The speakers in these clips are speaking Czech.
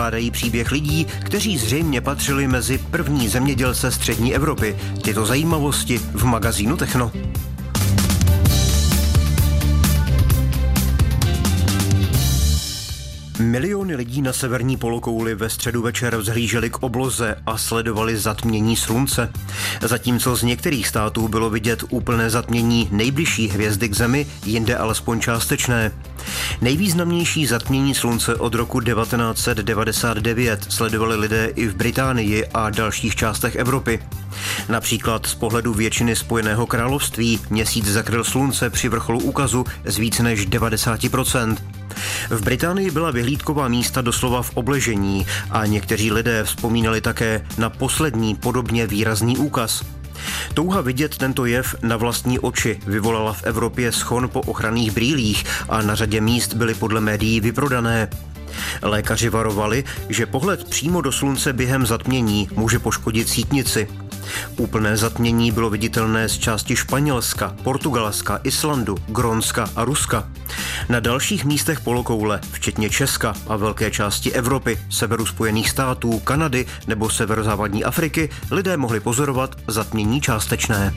rozkládají příběh lidí, kteří zřejmě patřili mezi první zemědělce střední Evropy. Tyto zajímavosti v magazínu Techno. Miliony lidí na severní polokouli ve středu večer vzhlíželi k obloze a sledovali zatmění slunce. Zatímco z některých států bylo vidět úplné zatmění nejbližší hvězdy k Zemi, jinde alespoň částečné. Nejvýznamnější zatmění slunce od roku 1999 sledovali lidé i v Británii a dalších částech Evropy. Například z pohledu většiny Spojeného království měsíc zakryl slunce při vrcholu úkazu z víc než 90%. V Británii byla vyhlídková místa doslova v obležení a někteří lidé vzpomínali také na poslední podobně výrazný úkaz. Touha vidět tento jev na vlastní oči vyvolala v Evropě schon po ochranných brýlích a na řadě míst byly podle médií vyprodané. Lékaři varovali, že pohled přímo do slunce během zatmění může poškodit sítnici. Úplné zatmění bylo viditelné z části Španělska, Portugalska, Islandu, Grónska a Ruska. Na dalších místech polokoule, včetně Česka a velké části Evropy, severu Spojených států, Kanady nebo severozápadní Afriky, lidé mohli pozorovat zatmění částečné.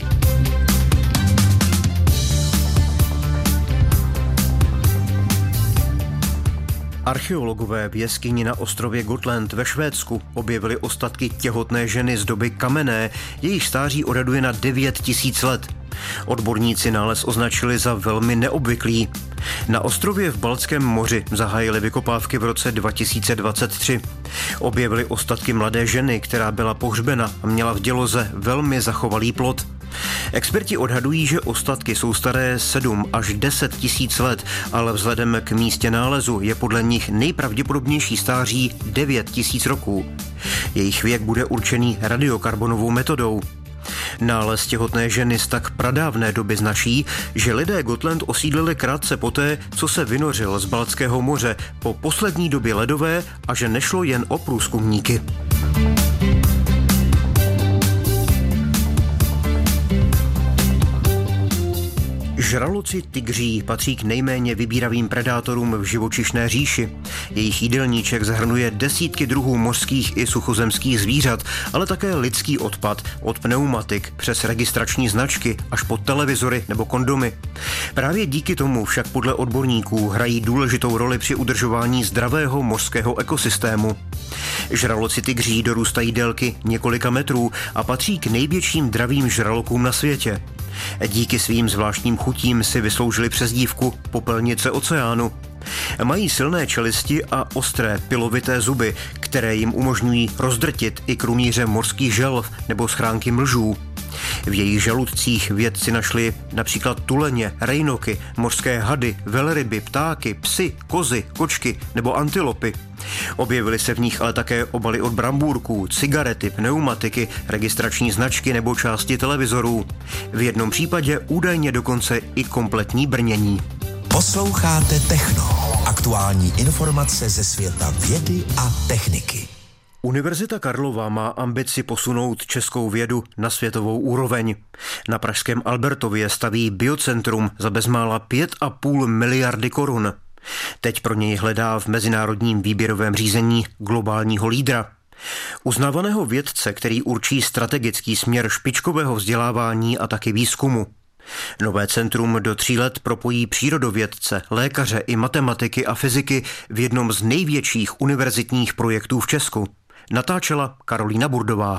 Archeologové v jeskyni na ostrově Gotland ve Švédsku objevili ostatky těhotné ženy z doby kamenné, jejich stáří odhaduje na 9000 let. Odborníci nález označili za velmi neobvyklý. Na ostrově v Baltském moři zahájili vykopávky v roce 2023. Objevili ostatky mladé ženy, která byla pohřbena a měla v děloze velmi zachovalý plod. Experti odhadují, že ostatky jsou staré 7 až 10 tisíc let, ale vzhledem k místě nálezu je podle nich nejpravděpodobnější stáří 9 tisíc roků. Jejich věk bude určený radiokarbonovou metodou. Nález těhotné ženy z tak pradávné doby značí, že lidé Gotland osídlili krátce poté, co se vynořil z Baltského moře po poslední době ledové a že nešlo jen o průzkumníky. Žraloci tygří patří k nejméně vybíravým predátorům v živočišné říši. Jejich jídelníček zahrnuje desítky druhů mořských i suchozemských zvířat, ale také lidský odpad, od pneumatik přes registrační značky až po televizory nebo kondomy. Právě díky tomu však podle odborníků hrají důležitou roli při udržování zdravého mořského ekosystému. Žraloci tygří dorůstají délky několika metrů a patří k největším dravým žralokům na světě. Díky svým zvláštním chutím si vysloužili přezdívku popelnice oceánu. Mají silné čelisti a ostré pilovité zuby, které jim umožňují rozdrtit i krunýře mořských želv nebo schránky mlžů. V jejich žaludcích vědci našli například tuleně, rejnoky, mořské hady, velryby, ptáky, psy, kozy, kočky nebo antilopy. Objevily se v nich ale také obaly od brambůrků, cigarety, pneumatiky, registrační značky nebo části televizorů. V jednom případě údajně dokonce i kompletní brnění. Posloucháte Techno. Aktuální informace ze světa vědy a techniky. Univerzita Karlova má ambici posunout českou vědu na světovou úroveň. Na pražském Albertově staví biocentrum za bezmála 5,5 miliardy korun. Teď pro něj hledá v mezinárodním výběrovém řízení globálního lídra. Uznávaného vědce, který určí strategický směr špičkového vzdělávání a taky výzkumu. Nové centrum do 3 let propojí přírodovědce, lékaře i matematiky a fyziky v jednom z největších univerzitních projektů v Česku. Natáčela Karolína Burdová.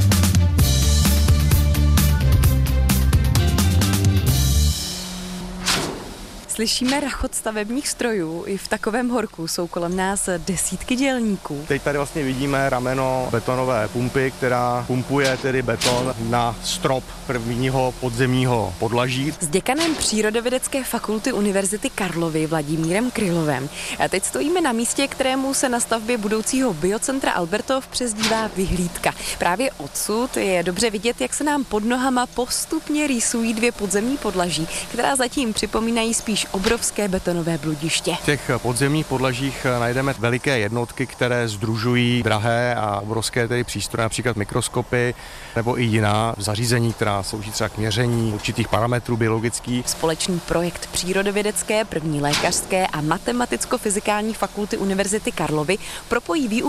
Slyšíme rachot stavebních strojů, i v takovém horku jsou kolem nás desítky dělníků. Teď tady vlastně vidíme rameno betonové pumpy, která pumpuje tedy beton na strop prvního podzemního podlaží. S děkanem Přírodovědecké fakulty Univerzity Karlovy Vladimírem Krylovem. A teď stojíme na místě, kterému se na stavbě budoucího biocentra Albertov přezdívá vyhlídka. Právě odsud je dobře vidět, jak se nám pod nohama postupně rýsují 2 podzemní podlaží, která zatím připomínají spíš obrovské betonové bludiště. V těch podzemních podlažích najdeme veliké jednotky, které sdružují drahé a obrovské tedy přístroje, například mikroskopy nebo i jiná zařízení, která slouží třeba k měření určitých parametrů biologických. Společný projekt Přírodovědecké, první lékařské a matematicko-fyzikální fakulty Univerzity Karlovy propojí výuku